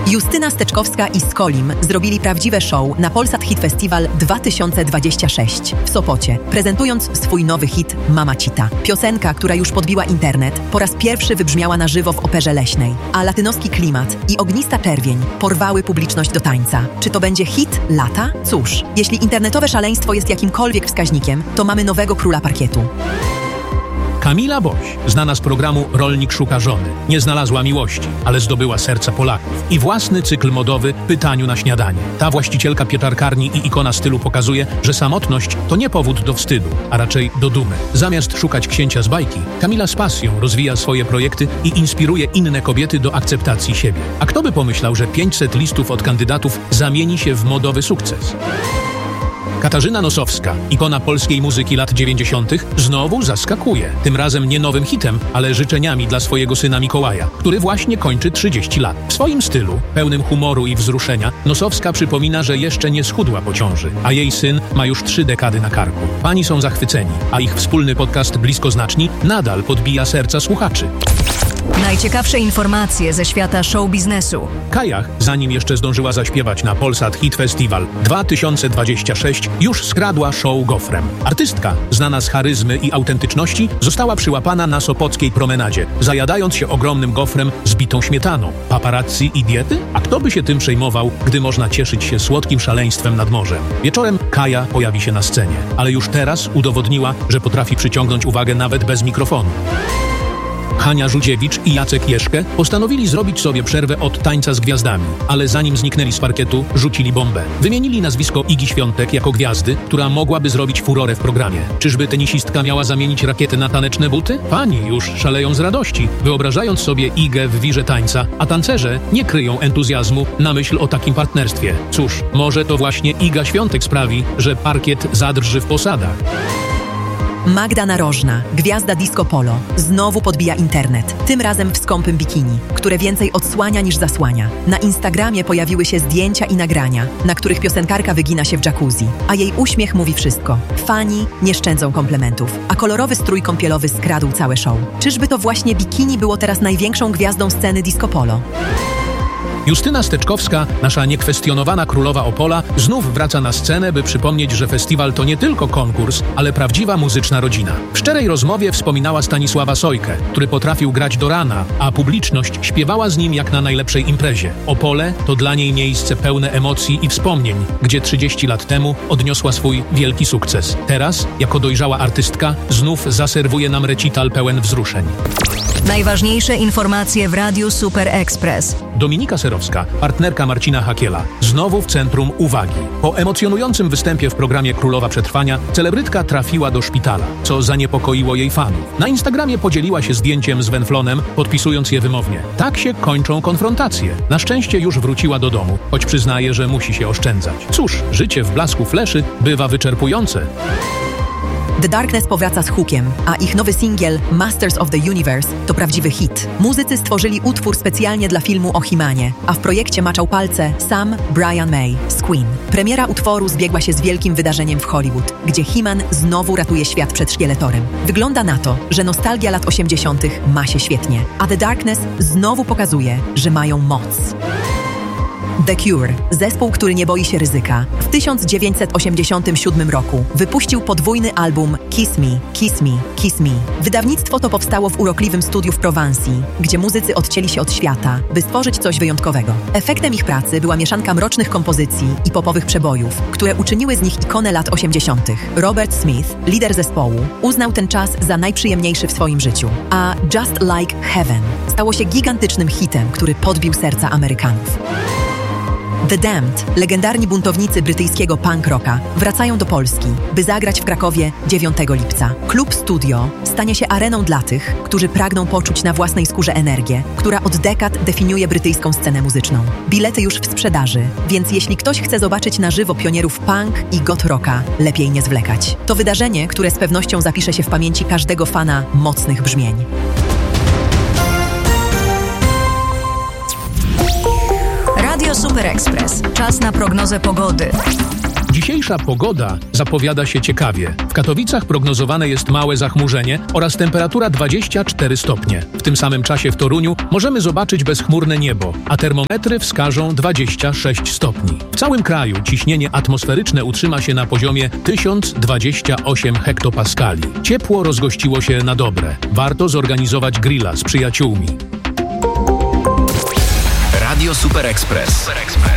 Justyna Steczkowska i Skolim zrobili prawdziwe show na Polsat Hit Festival 2026 w Sopocie, prezentując swój nowy hit Mamacita. Piosenka, która już podbiła internet, po raz pierwszy wybrzmiała na żywo w Operze Leśnej, a latynoski klimat i ognista czerwień porwały publiczność do tańca. Czy to będzie hit lata? Cóż, jeśli internetowe szaleństwo jest jakimkolwiek wskaźnikiem, to mamy nowego króla parkietu. Kamila Boś, znana z programu Rolnik szuka żony, nie znalazła miłości, ale zdobyła serca Polaków i własny cykl modowy Pytaniu na śniadanie. Ta właścicielka pieczarkarni i ikona stylu pokazuje, że samotność to nie powód do wstydu, a raczej do dumy. Zamiast szukać księcia z bajki, Kamila z pasją rozwija swoje projekty i inspiruje inne kobiety do akceptacji siebie. A kto by pomyślał, że 500 listów od kandydatów zamieni się w modowy sukces? Katarzyna Nosowska, ikona polskiej muzyki lat 90., znowu zaskakuje. Tym razem nie nowym hitem, ale życzeniami dla swojego syna Mikołaja, który właśnie kończy 30 lat. W swoim stylu, pełnym humoru i wzruszenia, Nosowska przypomina, że jeszcze nie schudła po ciąży, a jej syn ma już 3 dekady na karku. Fani są zachwyceni, a ich wspólny podcast Bliskoznaczni nadal podbija serca słuchaczy. Najciekawsze informacje ze świata show biznesu. Kajach, zanim jeszcze zdążyła zaśpiewać na Polsat Hit Festival 2026, już skradła show gofrem. Artystka, znana z charyzmy i autentyczności, została przyłapana na sopockiej promenadzie, zajadając się ogromnym gofrem z bitą śmietaną. Paparazzi i diety? A kto by się tym przejmował, gdy można cieszyć się słodkim szaleństwem nad morzem? Wieczorem Kaja pojawi się na scenie, ale już teraz udowodniła, że potrafi przyciągnąć uwagę nawet bez mikrofonu. Hania Żudziewicz i Jacek Jeszkę postanowili zrobić sobie przerwę od tańca z gwiazdami, ale zanim zniknęli z parkietu, rzucili bombę. Wymienili nazwisko Igi Świątek jako gwiazdy, która mogłaby zrobić furorę w programie. Czyżby tenisistka miała zamienić rakiety na taneczne buty? Fani już szaleją z radości, wyobrażając sobie Igę w wirze tańca, a tancerze nie kryją entuzjazmu na myśl o takim partnerstwie. Cóż, może to właśnie Iga Świątek sprawi, że parkiet zadrży w posadach. Magda Narożna, gwiazda disco polo, znowu podbija internet, tym razem w skąpym bikini, które więcej odsłania niż zasłania. Na Instagramie pojawiły się zdjęcia i nagrania, na których piosenkarka wygina się w jacuzzi, a jej uśmiech mówi wszystko. Fani nie szczędzą komplementów, a kolorowy strój kąpielowy skradł całe show. Czyżby to właśnie bikini było teraz największą gwiazdą sceny disco polo? Justyna Steczkowska, nasza niekwestionowana królowa Opola, znów wraca na scenę, by przypomnieć, że festiwal to nie tylko konkurs, ale prawdziwa muzyczna rodzina. W szczerej rozmowie wspominała Stanisława Sojkę, który potrafił grać do rana, a publiczność śpiewała z nim jak na najlepszej imprezie. Opole to dla niej miejsce pełne emocji i wspomnień, gdzie 30 lat temu odniosła swój wielki sukces. Teraz, jako dojrzała artystka, znów zaserwuje nam recital pełen wzruszeń. Najważniejsze informacje w Radiu Super Express. Dominika Serowska, partnerka Marcina Hakiela, znowu w centrum uwagi. Po emocjonującym występie w programie Królowa Przetrwania celebrytka trafiła do szpitala, co zaniepokoiło jej fanów. Na Instagramie podzieliła się zdjęciem z wenflonem, podpisując je wymownie. Tak się kończą konfrontacje. Na szczęście już wróciła do domu, choć przyznaje, że musi się oszczędzać. Cóż, życie w blasku fleszy bywa wyczerpujące. The Darkness powraca z hookiem, a ich nowy singiel Masters of the Universe to prawdziwy hit. Muzycy stworzyli utwór specjalnie dla filmu o He-Manie, a w projekcie maczał palce sam Brian May z Queen. Premiera utworu zbiegła się z wielkim wydarzeniem w Hollywood, gdzie He-Man znowu ratuje świat przed szkieletorem. Wygląda na to, że nostalgia lat 80. ma się świetnie, a The Darkness znowu pokazuje, że mają moc. The Cure, zespół, który nie boi się ryzyka, w 1987 roku wypuścił podwójny album Kiss Me, Kiss Me, Kiss Me. Wydawnictwo to powstało w urokliwym studiu w Prowansji, gdzie muzycy odcięli się od świata, by stworzyć coś wyjątkowego. Efektem ich pracy była mieszanka mrocznych kompozycji i popowych przebojów, które uczyniły z nich ikonę lat 80. Robert Smith, lider zespołu, uznał ten czas za najprzyjemniejszy w swoim życiu, a Just Like Heaven stało się gigantycznym hitem, który podbił serca Amerykanów. The Damned, legendarni buntownicy brytyjskiego punk rocka, wracają do Polski, by zagrać w Krakowie 9 lipca. Klub Studio stanie się areną dla tych, którzy pragną poczuć na własnej skórze energię, która od dekad definiuje brytyjską scenę muzyczną. Bilety już w sprzedaży, więc jeśli ktoś chce zobaczyć na żywo pionierów punk i goth rocka, lepiej nie zwlekać. To wydarzenie, które z pewnością zapisze się w pamięci każdego fana mocnych brzmień. Radio Super Express. Czas na prognozę pogody. Dzisiejsza pogoda zapowiada się ciekawie. W Katowicach prognozowane jest małe zachmurzenie oraz temperatura 24 stopnie. W tym samym czasie w Toruniu możemy zobaczyć bezchmurne niebo, a termometry wskażą 26 stopni. W całym kraju ciśnienie atmosferyczne utrzyma się na poziomie 1028 hektopaskali. Ciepło rozgościło się na dobre. Warto zorganizować grilla z przyjaciółmi. Radio Super Express.